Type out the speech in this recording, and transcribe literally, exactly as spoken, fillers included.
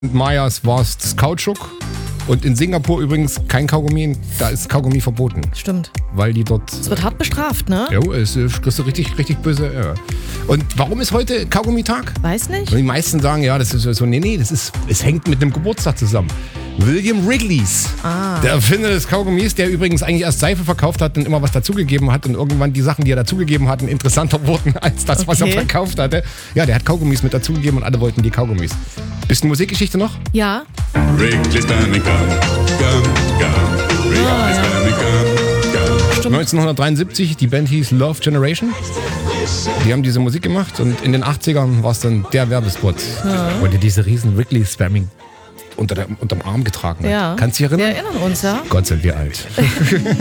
Mayas war es das Kautschuk. Und in Singapur übrigens kein Kaugummi, da ist Kaugummi verboten. Stimmt. Weil die dort... Es wird hart bestraft, ne? Jo, es kriegst du richtig, richtig böse. Ja. Und warum ist heute Kaugummitag? Weiß nicht. Und die meisten sagen, ja, das ist so, nee, nee, das ist, es hängt mit einem Geburtstag zusammen. William Wrigley's, Ah. der Erfinder des Kaugummis, der übrigens eigentlich erst Seife verkauft hat und immer was dazugegeben hat und irgendwann die Sachen, die er dazugegeben hat, interessanter wurden als das, was er Okay. verkauft hatte. Ja, der hat Kaugummis mit dazugegeben und alle wollten die Kaugummis. Bisschen Musikgeschichte noch? Ja. Wrigley's Family Gum, Gum, Gum. Wrigley's Family Gum, Gum. neunzehnhundertdreiundsiebzig, die Band hieß Love Generation. Die haben diese Musik gemacht und in den achtzigern war es dann der Werbespot, wo die diese riesen Wrigley's Family unter der, unterm Arm getragen hat. Ja. Kannst du dich Wir erinnern? erinnern uns, ja. Gott sind wir alt.